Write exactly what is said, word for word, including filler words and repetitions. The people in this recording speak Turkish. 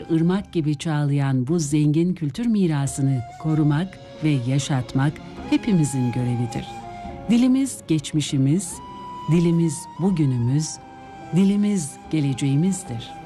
ırmak gibi çağlayan bu zengin kültür mirasını korumak ve yaşatmak hepimizin görevidir. Dilimiz geçmişimiz, dilimiz bugünümüz, dilimiz geleceğimizdir.